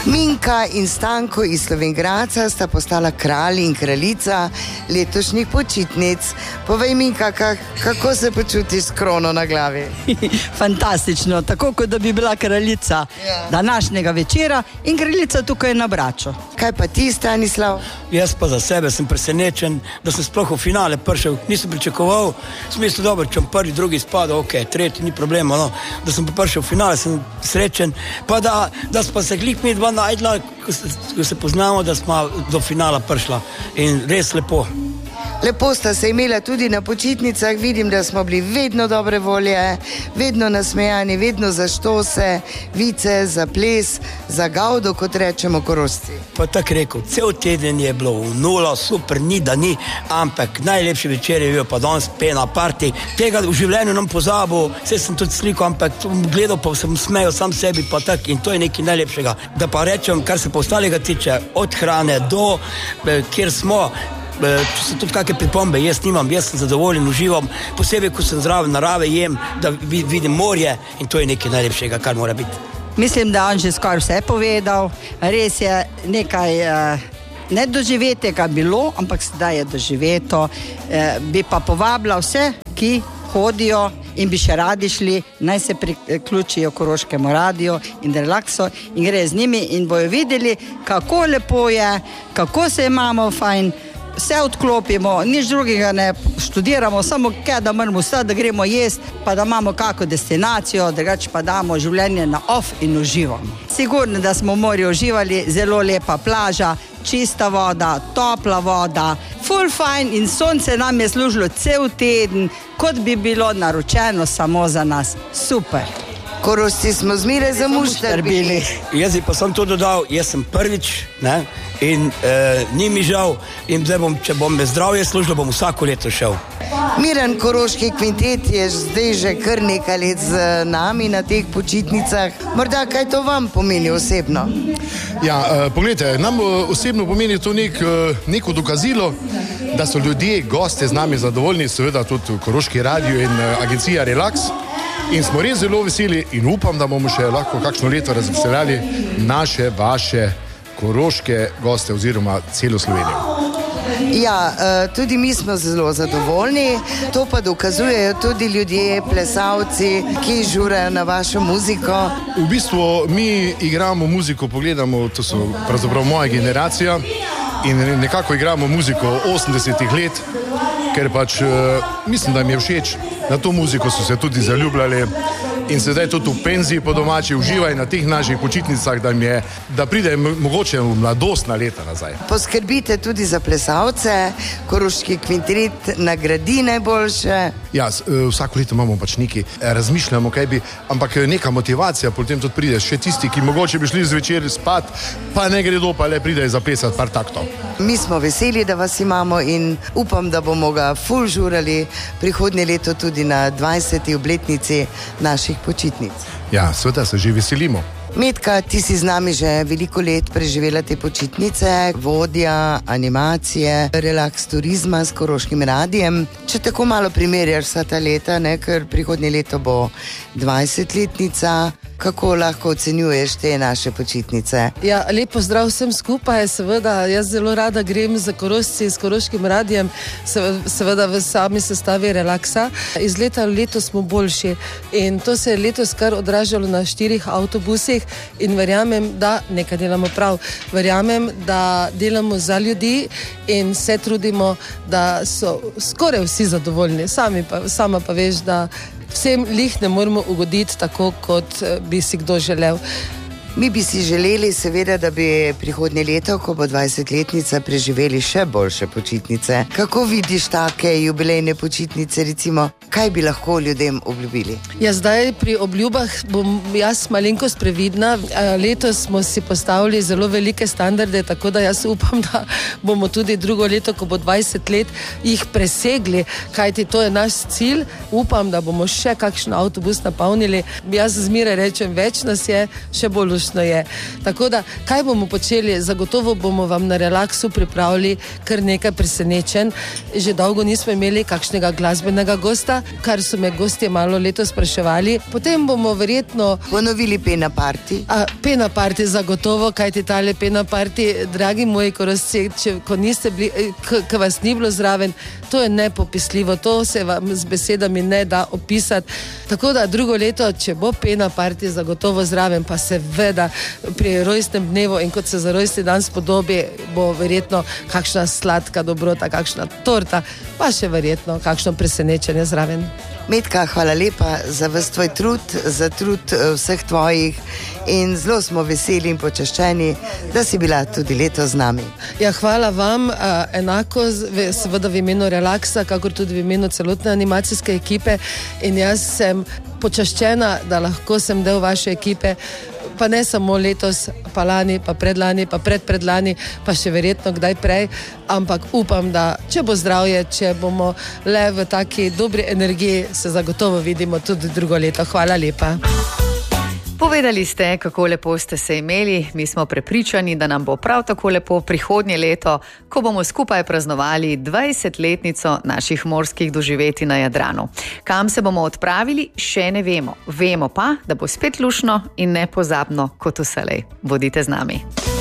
Minka in Stanko iz Slovenj Gradca sta postala kralj in kraljica letošnjih počitnic. Povej, Minka, kako se počutiš s krono na glavi? Fantastično, tako kot da bi bila kraljica današnjega večera in kraljica tukaj na Braču. Kaj pa ti, Stanislav? Jaz pa za sebe sem presenečen, da sem sploh v finale prišel. Nisem pričakoval, sem mislil, dobro, če bom prvi, drugi spadal, ok, tretji, ni problema, no. Da sem pa prišel v finale, sem srečen, pa da smo se glih mi dva najdla, ko se poznamo, da smo do finala prišla in res lepo. Lepo sta se imela tudi na počitnicah, vidim, da smo bili vedno dobre volje, vedno nasmejani, vedno za štose, vice, za ples, za gavdo, kot rečemo Korošci. Pa tako rekel, cel teden je bilo v nula, super, ni da ni, ampak najlepši večer je bil pa danes pena party. Tega v življenju nam pozabil, vse sem tudi sliko, ampak gledal pa sem smejal sam sebi pa tak in to je nekaj najlepšega. Da pa rečem, kar se pa ostalega tiče, od hrane do kjer smo, če so tudi kakšne pripombe, jaz nimam, jaz sem zadovoljen, uživam, posebej, ko sem zraven narave, jem, da vidim morje in to je nekaj najlepšega, kar mora biti. Mislim, da on že skoraj vse povedal, res je nekaj nedoživetega bilo, ampak sedaj je doživeto. Bi pa povabila vse, ki hodijo in bi še radi šli, naj se priključijo Koroškemu radiju in Relaksu in gre z njimi in bojo videli, kako lepo je, kako se imamo fajn, vse odklopimo, nič drugega ne študiramo, samo kaj, da moramo vstati, da gremo jesti, pa da imamo kako destinacijo, drugače pa damo življenje na off in uživamo. Sigurno, da smo v morju uživali, zelo lepa plaža, čista voda, topla voda, full fajn in sonce nam je služilo cel teden, kot bi bilo naročeno samo za nas. Super. Korošci smo zmeraj zamuštrbili. Jaz bi pa sem to dodal, jaz sem prvič, ne, in ni mi žal in zdaj če bom me zdravje služilo, bom vsako leto šel. Miran, Koroški kvintet je zdaj že kar nekaj let z nami na teh počitnicah. Morda kaj to vam pomeni osebno? Ja, pogledajte, nam osebno pomeni to neko dokazilo, da so ljudje, goste z nami zadovoljni, seveda tudi Koroški radio in agencija Relaks. In smo res zelo veseli in upam, da bomo še lahko kakšno leto razveseljali naše, vaše koroške goste oziroma celo Slovenijo. Ja, tudi mi smo zelo zadovoljni, to pa dokazujejo tudi ljudje, plesalci, ki žurajo na vašo muziko. V bistvu mi igramo muziko, pogledamo, to so pravzaprav moja generacija in nekako igramo muziko 80-ih let, ker pač mislim, da jim je všeč, na to muziko so se tudi zaljubljali in sedaj tudi v penziji po domači uživajo na teh naših počitnicah, da pride mogoče v mladostna leta nazaj. Poskrbite tudi za plesalce, Koroški kvintet nagradi najboljše. Ja, vsako leto imamo pač nekaj, razmišljamo, kaj bi, ampak neka motivacija, potem tudi pride še tisti, ki mogoče bi šli zvečer spat, pa ne gredo, pa le pride zaplesati par taktov. Mi smo veseli, da vas imamo in upam, da bomo ga ful žurali prihodnje leto tudi na 20. obletnici naših počitnic. Ja, seveda se že veselimo. Metka, ti si z nami že veliko let preživela te počitnice, vodja animacije, Relaks turizma s Koroškim radijem. Če tako malo primerjaš vsa ta leta, ker prihodnje leto bo 20-letnica, kako lahko ocenjuješ te naše počitnice? Ja, lepo zdrav vsem skupaj, seveda, jaz zelo rada grem za Korošci s Koroškim radijem, seveda v sami sestavi Relaksa. Iz leta v leto smo boljši in to se je letos kar odražalo na 4 avtobusih in verjamem, da nekaj delamo prav. Verjamem, da delamo za ljudi in se trudimo, da so skoraj vsi zadovoljni. Sama pa veš, da vsem lih ne moramo ugoditi tako, kot bi si kdo želel. Mi bi si želeli seveda, da bi prihodnje leto, ko bo 20-letnica, preživeli še boljše počitnice. Kako vidiš take jubilejne počitnice, recimo, kaj bi lahko ljudem obljubili? Ja, zdaj pri obljubah bom jaz malenkost previdna. Letos smo si postavili zelo velike standarde, tako da jaz upam, da bomo tudi drugo leto, ko bo 20 let, jih presegli, kajti to je naš cilj. Upam, da bomo še kakšen avtobus napolnili. Jaz zmeraj rečem, več nas je, še bolj luštno je. Tako da, kaj bomo počeli? Zagotovo bomo vam na relaksu pripravili kar nekaj presenečenj. Že dolgo nismo imeli kakšnega glasbenega gosta, kar so me gostje malo letos spraševali. Potem bomo verjetno ponovili Pena Party. Pena Party zagotovo, kajti tale Pena Party, dragi moji Korošci, ko niste bili, ko vas ni bilo zraven, to je nepopisljivo, to se vam z besedami ne da opisati. Tako da drugo leto, če bo Pena Party zagotovo zraven, pa seveda pri rojstnem dnevu in kot se za rojstni dan spodobi, bo verjetno kakšna sladka dobrota, kakšna torta, pa še verjetno kakšno presenečenje zraven. Metka, hvala lepa za ves tvoj trud, za trud vseh tvojih in zelo smo veseli in počaščeni, da si bila tudi letos z nami. Ja, hvala vam, enako seveda v imenu Relaksa, kakor tudi v imenu celotne animacijske ekipe in jaz sem počaščena, da lahko sem del vaše ekipe, pa ne samo letos, pa lani, pa predlani, pa predpredlani, pa še verjetno kdaj prej, ampak upam, da če bo zdravje, če bomo le v taki dobri energiji, se zagotovo vidimo tudi drugo leto. Hvala lepa. Povedali ste, kako lepo ste se imeli, mi smo prepričani, da nam bo prav tako lepo prihodnje leto, ko bomo skupaj praznovali 20-letnico naših morskih doživetij na Jadranu. Kam se bomo odpravili, še ne vemo. Vemo pa, da bo spet luštno in nepozabno kot vselej. Bodite z nami.